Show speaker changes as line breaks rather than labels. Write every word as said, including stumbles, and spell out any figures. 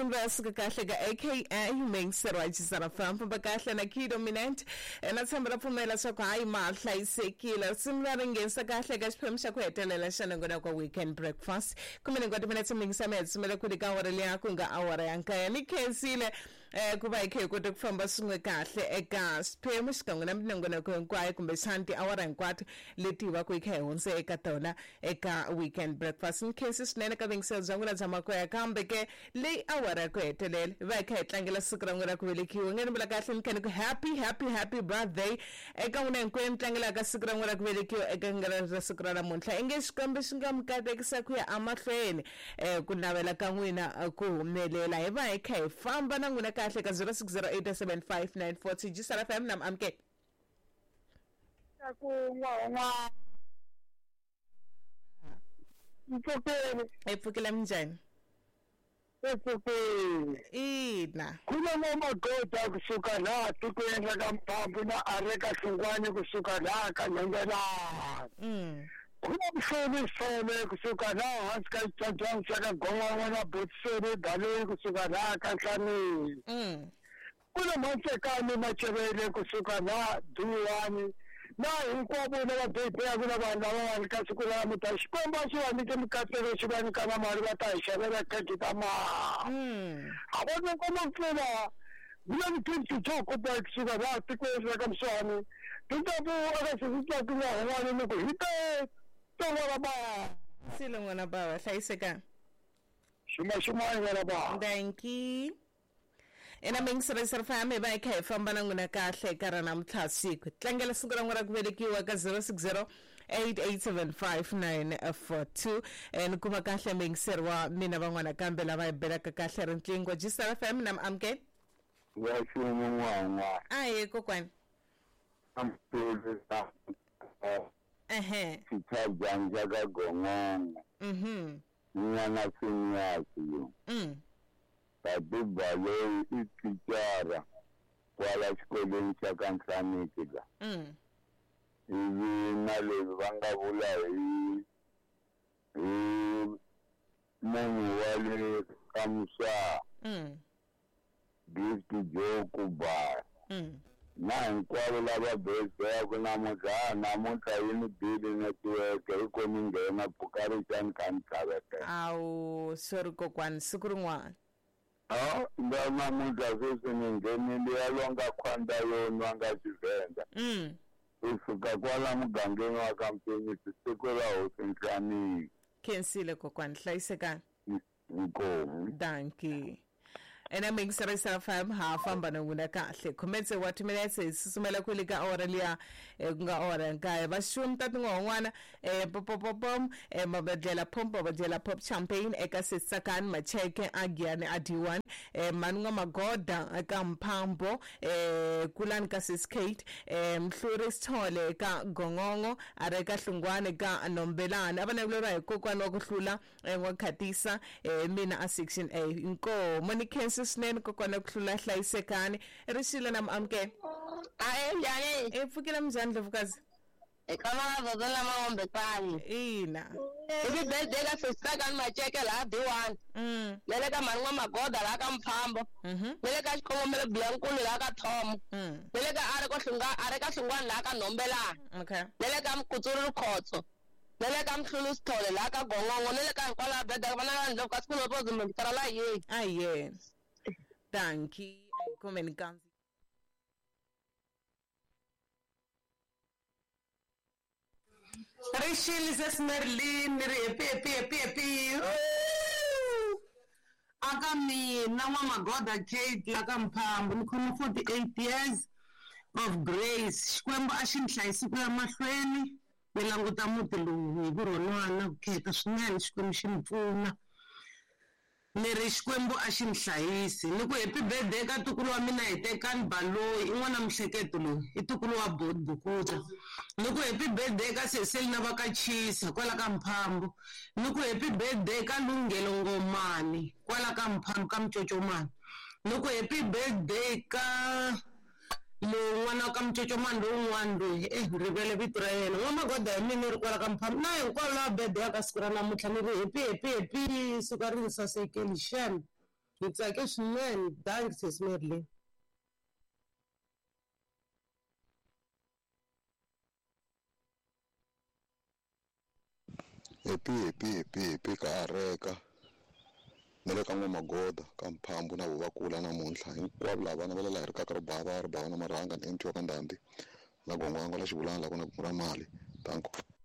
Invest kahle ka aka Mengsero Chisara Farm kahle na key dominant na tsambela pfumela swa ku hayi ma hlayisekile simlari ngesa kahle ka xiphemu xa ku hetelela xana ngona kwa weekend breakfast kumene ngoti minutes mingisa metse mele ku dika awara leya ku nga awara ya nkaya ni khensile eh kuba ikhe ku ku famba swin'we kahle eka xiphemu xikan'we na minongona ku hinkwayo kumbe shanti awara hinkwato leti va ku ikhe hunse eka tona eka weekend breakfast ni khensi swinene ka Mengsero zangula zama ku ya kambe ke leyi awara ku hetelela va ikhe tlangela siku ra n'wina ku velekiwa ngeni bula kahle ni khani ku happy happy happy birthday eka n'wina hinkwenu tlangela ka siku ra n'wina ku velekiwa eka ngara ra siku ra namuntlha inge xikombe xi nga mi katekisa ku ya amahlweni eh ku navela ka n'wina ku humelela hi va hi kha hi famba na n'wina kahle ka zero six zero eight seven five nine four two Jisara F M nam amke
ku ngwa Mpokele
epfukile njani
Mpokele
ina
kuna magoda kusuka la tukuendla ka mpambu na areka hlungwane kusuka la ka nyangela
mm
kuna mfumi fome kusuka la hansi ka tsantsang xa gonga na botsere dale kusuka la ka nhlani
mm
kuna mantsekani machevele kusuka la duwani na hinkwavo lava bebeka na vanhu lava va ka siku ra namuntlha xikomba xi va nyike mikateko xi va nyika na mali va ta hi xavela khadi ta mali a vona koma mpfula vula vutlhintsi byo kuba kusuka laha tikweni ra ka Mswani tintapu aka sisitatu na hun'wana ni ku hi te tonga ra bava
sile n'wana bava hlayiseka
xuma xin'wana n'wana bava
thank you ena Mengsero Chisara F M va ikha hi famba na n'wina kahle eka ra namuntlha siku tlangela siku ra n'wina ku velekiwa ka zero six zero eight eight seven five nine four two ni kuma kahle Mengsero wa mina van'wana kambe lava hi belaka kahle riqingho Jisara F M nam amke
wa xumu n'wana
aye kokwani
ampule ta
ehe
sithaja ka gongongo
mhm
nyana sinyasi
mm
Badiba leyi i tichara kwala xikolweni xa ka Nhlaniki la
mm
ivi na leswi va nga vula hi hi munhu wa le ka Muswa
mm
Gift Joku ba
mm
na hinkwavo lava bezeku namuntlha namuntlha yi ni bili netiweke hi ko ni nghena Phukari xani ka ni tlhaveka
awu sorry kokwani siku rin'wana
Ah, nda namuntlha sweswi ni nghenile ya longa khwanda yonwa nga Xivenda
mm
kusuka kwala mugangeni wa ka Mpfinyisi siku ra hosi Nhlaniki
khensile kokwani hlayiseka
inkomu
thank you ena Mengsero Chisara F M ha famba na n'wina kahle khometse wa two minutes hi susumela ku lika awara liya ku nga awara nkaya va xumi ta tin'wana eh popopopom eh mabadlela pompo badlela pop champagne eka sisakani macheke agiani adiwan eh manunga magoda eka Mphambo eh kulani ka Siskate eh Mhluri Sithole ka Gongongo areka Hlungwane ka Nombelani abana kulora hi kokwani wa ku hlula ngwakhatisa eh mina a section A inko monikense sinene kokwana ku hlula hlayisekani rishile nam amke
aye njani
epfukile mjani Ndlovukazi
ekama zozola maombe kwani
ina
ibi birthday ka sisakani macheke la D one
mm
lele ka manwa magoda la ka Mphambo
mhm
lele ka xikhongomelo Biankulu la ka Thomo
mm
lele ka are ko hlunga are ka Hlungwane la ka Nombelani
okay
lele ka Mkutsuri Rikhotso lele ka Mhluli Sithole la ka Gongongo lele ka kwala birthday bana la Ndlovukazi kuno pozi mbitara la ye
aye thank you komeni kanzi
Rishili sesmerlin ri pe pe pe pe aka mina wa magoda Kate la ka Mphambo ni khoma forty-eight years of grace xikwembu a xi ni hlayisi ku ya mahlweni ni languta muti lowu hi vuron'wana ku kheta swinene xikwembu xi ni pfuna ni ri xikwembu a xi ni hlayisi ni ku happy birthday ka tukulu wa mina hi tekani Baloyi i n'wana mihleketo loyi i tukulu wa Bukuta ni ku happy birthday ka Seseli na va ka Chisa kwala ka Mphambo ni ku happy birthday ka Lungelo Ngomani kwala ka Mphambo ka Mcocomani ni ku happy birthday ka lo n'wana ka Mcocomani lowun'wana loyi eh rivele vito ra yena n'wamagoda hi mina ri kwala ka Mphambo na hinkwavo lava birthday ka siku ra namuntlha ni ri happy happy happy suka ri sasekeli xana Hi tsake swinene. Thanks Sis Medley.
Happy happy happy happy ka areka na le ka N'wamagoda ka Mphambu na Vuvakula namuntlha hinkwavo lava vana va le laha ri kaka ri bava ri bava na marhanga ni M T wa ka Ndhambi la Gongwanga la Xivulana la ku na ra mali tanko.